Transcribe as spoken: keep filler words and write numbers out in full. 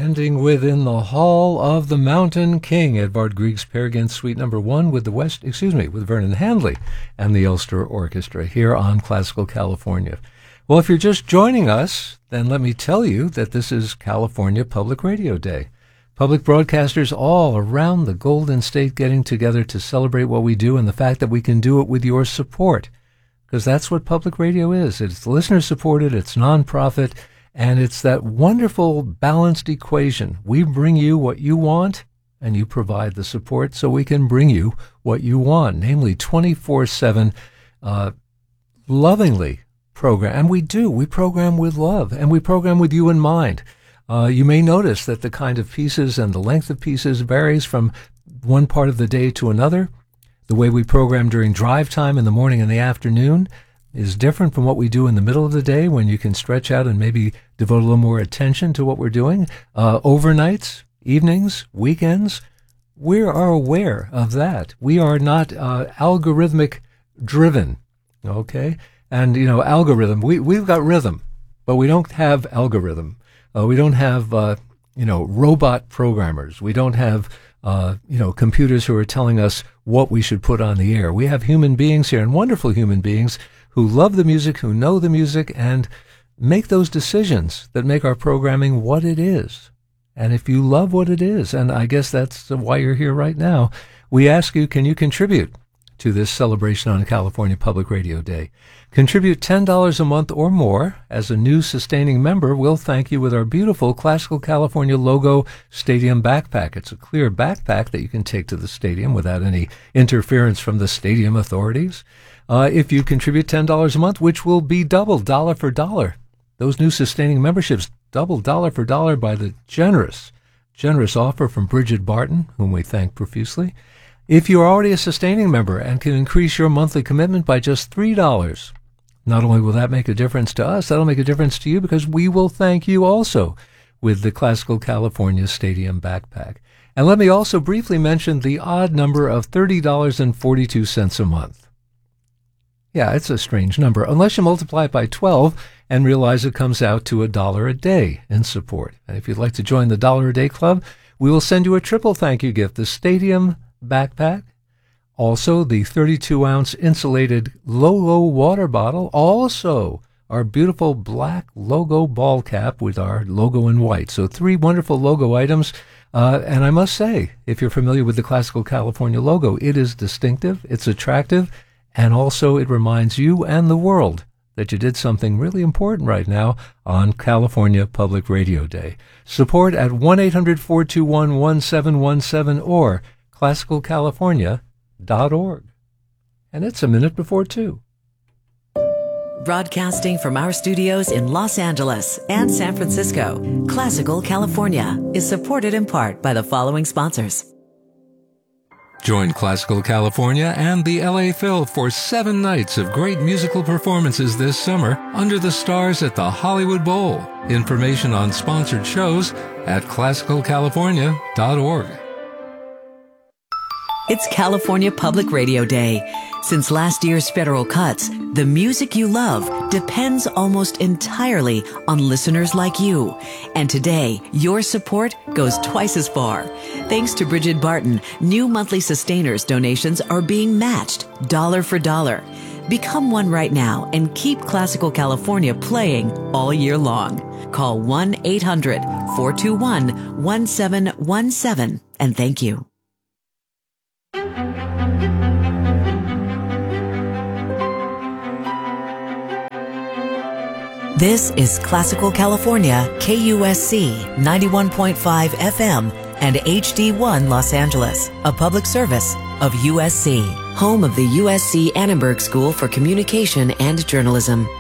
ending within the Hall of the Mountain King, Edvard Grieg's Peer Gynt Suite Number One with the West, excuse me, with Vernon Handley and the Ulster Orchestra here on Classical California. Well, if you're just joining us, then let me tell you that this is California Public Radio Day. Public broadcasters all around the Golden State getting together to celebrate what we do and the fact that we can do it with your support, because that's what public radio is. It's listener-supported, it's nonprofit, and it's that wonderful balanced equation. We bring you what you want, and you provide the support so we can bring you what you want, namely twenty-four seven uh, lovingly program. And we do. We program with love, and we program with you in mind. Uh, you may notice that the kind of pieces and the length of pieces varies from one part of the day to another. The way we program during drive time in the morning and the afternoon is different from what we do in the middle of the day when you can stretch out and maybe devote a little more attention to what we're doing. Uh, overnights, evenings, weekends, we are aware of that. We are not uh, algorithmic driven, okay? And, you know, algorithm, we, we've got rhythm, but we don't have algorithm. Uh, we don't have, uh, you know, robot programmers. We don't have, uh, you know, computers who are telling us what we should put on the air. We have human beings here, and wonderful human beings who love the music, who know the music, and make those decisions that make our programming what it is. And if you love what it is, and I guess that's why you're here right now, we ask you, can you contribute to this celebration on California Public Radio Day? Contribute ten dollars a month or more. As a new sustaining member, we'll thank you with our beautiful Classical California logo stadium backpack. It's a clear backpack that you can take to the stadium without any interference from the stadium authorities. Uh, if you contribute ten dollars a month, which will be double, dollar for dollar. Those new sustaining memberships, double dollar for dollar by the generous, generous offer from Bridget Barton, whom we thank profusely. If you are already a sustaining member and can increase your monthly commitment by just three dollars, not only will that make a difference to us, that'll make a difference to you because we will thank you also with the Classical California Stadium Backpack. And let me also briefly mention the odd number of thirty dollars and forty-two cents a month. Yeah, it's a strange number, unless you multiply it by twelve and realize it comes out to a dollar a day in support. And if you'd like to join the Dollar a Day Club, we will send you a triple thank you gift, the Stadium Backpack, also the thirty-two ounce insulated logo water bottle, also our beautiful black logo ball cap with our logo in white. So three wonderful logo items. Uh, and I must say, if you're familiar with the Classical California logo, it is distinctive, it's attractive, and also it reminds you and the world that you did something really important right now on California Public Radio Day. Support at one eight hundred, four two one, one seven one seven or classical california dot org. And it's a minute before two. Broadcasting from our studios in Los Angeles and San Francisco, Classical California is supported in part by the following sponsors. Join Classical California and the L A Phil for seven nights of great musical performances this summer under the stars at the Hollywood Bowl. Information on sponsored shows at classical california dot org. It's California Public Radio Day. Since last year's federal cuts, the music you love depends almost entirely on listeners like you. And today, your support goes twice as far. Thanks to Bridget Barton, new monthly sustainers donations are being matched dollar for dollar. Become one right now and keep Classical California playing all year long. Call one eight hundred, four two one, one seven one seven and thank you. This is Classical California, K U S C ninety-one point five F M and H D one Los Angeles, a public service of U S C, home of the U S C Annenberg School for Communication and Journalism.